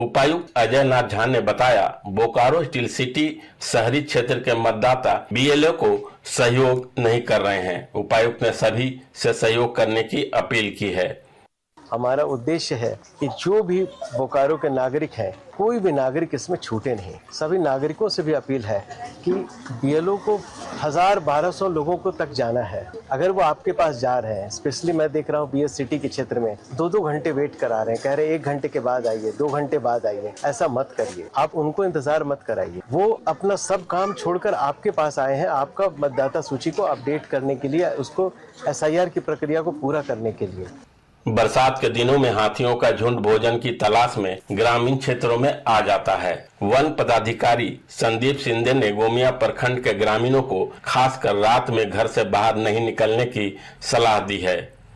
उपायुक्त अजय नाथ झा ने बताया, बोकारो स्टील सिटी शहरी क्षेत्र के मतदाता बीएलओ को सहयोग नहीं कर रहे हैं। उपायुक्त ने सभी से सहयोग करने की अपील की है। हमारा उद्देश्य है कि जो भी बोकारो के नागरिक हैं, कोई भी नागरिक इसमें छूटे नहीं। सभी नागरिकों से भी अपील है कि बीएलओ को 1000-1200 लोगों को तक जाना है। अगर वो आपके पास जा रहे हैं, स्पेशली मैं देख रहा हूँ बीएस सिटी के क्षेत्र में 2-2 घंटे वेट करा रहे हैं, कह रहे हैं 1 घंटे के बाद आइए, 2 घंटे बाद आइए। ऐसा मत करिए, आप उनको इंतजार मत कराइए। वो अपना सब काम छोड़कर आपके पास आए हैं, आपका मतदाता सूची को अपडेट करने के लिए, उसको SIR की प्रक्रिया को पूरा करने के लिए। बरसात के दिनों में हाथियों का झुंड भोजन की तलाश में ग्रामीण क्षेत्रों में आ जाता है। वन पदाधिकारी संदीप सिंधे ने गोमिया प्रखंड के ग्रामीणों को खासकर रात में घर से बाहर नहीं निकलने की सलाह दी है।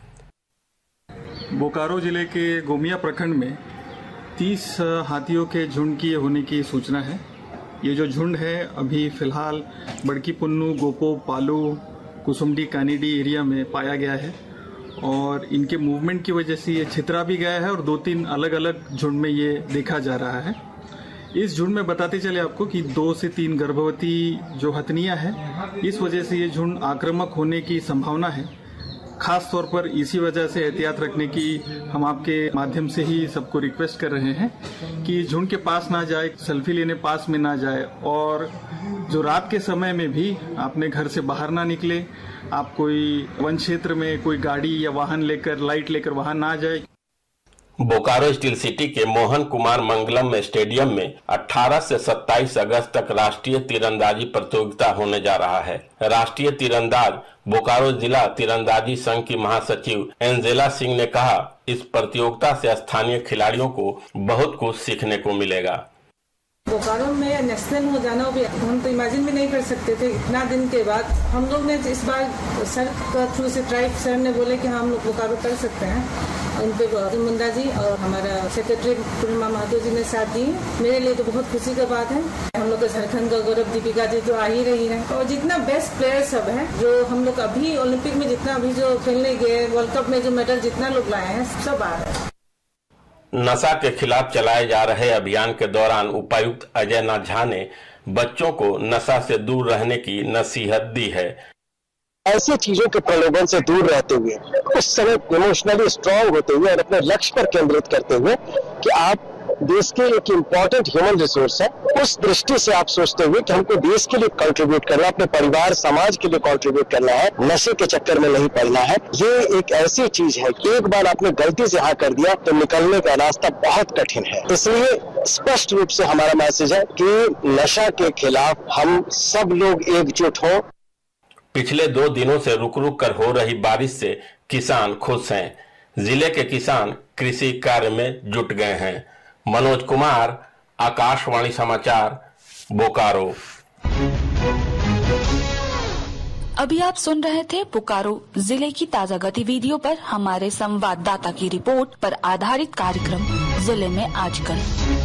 बोकारो जिले के गोमिया प्रखंड में 30 हाथियों के झुंड की होने की सूचना है। ये जो झुंड है अभी फिलहाल बड़की पुन्नू, गोपो, पालू, कुसुमडी, कानीडी एरिया में पाया गया है और इनके मूवमेंट की वजह से ये छितरा भी गया है और 2-3 अलग अलग झुंड में ये देखा जा रहा है। इस झुंड में बताते चले आपको कि 2 से 3 गर्भवती जो हथनियां हैं, इस वजह से ये झुंड आक्रामक होने की संभावना है। खास तौर पर इसी वजह से एहतियात रखने की हम आपके माध्यम से ही सबको रिक्वेस्ट कर रहे हैं कि झुंड के पास ना जाए, सेल्फी लेने पास में ना जाए और जो रात के समय में भी अपने घर से बाहर ना निकले। आप कोई वन क्षेत्र में कोई गाड़ी या वाहन लेकर, लाइट लेकर वहां ना जाए। बोकारो स्टील सिटी के मोहन कुमार मंगलम स्टेडियम में 18 से 27 अगस्त तक राष्ट्रीय तीरंदाजी प्रतियोगिता होने जा रहा है। राष्ट्रीय तीरंदाज बोकारो जिला तीरंदाजी संघ की महासचिव एंजेला सिंह ने कहा, इस प्रतियोगिता से स्थानीय खिलाड़ियों को बहुत कुछ सीखने को मिलेगा। बोकारो में नेशनल हो जाना भी हम तो इमेजिन भी नहीं कर सकते थे। इतना दिन के बाद हम लोग ने इस बार सर का थ्रू से ट्राइब सर ने बोले कि हम लोग बोकारो कर सकते हैं। उनपे मुंडा जी और हमारा सेक्रेटरी पूर्णिमा महतो जी ने साथ दी। मेरे लिए तो बहुत खुशी का बात है। हम लोग झारखंड का गौरव दीपिका जी जो आ ही रही है और जितना बेस्ट प्लेयर सब है जो हम लोग अभी ओलंपिक में जितना अभी जो खेलने गए, वर्ल्ड कप में जो मेडल जितना लोग लाए हैं सब आ रहे हैं। नशा के खिलाफ चलाए जा रहे अभियान के दौरान उपायुक्त अजय नाथ झा ने बच्चों को नशा से दूर रहने की नसीहत दी है। ऐसी चीजों के प्रलोभन से दूर रहते हुए, उस समय इमोशनली स्ट्रांग होते हुए और अपने लक्ष्य पर केंद्रित करते हुए कि आप देश के एक इम्पोर्टेंट ह्यूमन रिसोर्स है, उस दृष्टि से आप सोचते हुए कि हमको देश के लिए कंट्रीब्यूट करना है, अपने परिवार समाज के लिए कंट्रीब्यूट करना है, नशे के चक्कर में नहीं पड़ना है। ये एक ऐसी चीज है कि एक बार आपने गलती से हाँ कर दिया तो निकलने का रास्ता बहुत कठिन है। इसलिए स्पष्ट रूप से हमारा मैसेज है कि नशा के खिलाफ हम सब लोग एकजुट हों। पिछले 2 दिनों से रुक रुक कर हो रही बारिश से किसान खुश हैं। जिले के किसान कृषि कार्य में जुट गए हैं। मनोज कुमार, आकाशवाणी समाचार, बोकारो। अभी आप सुन रहे थे बोकारो जिले की ताजा गतिविधियों पर हमारे संवाददाता की रिपोर्ट पर आधारित कार्यक्रम जिले में आजकल।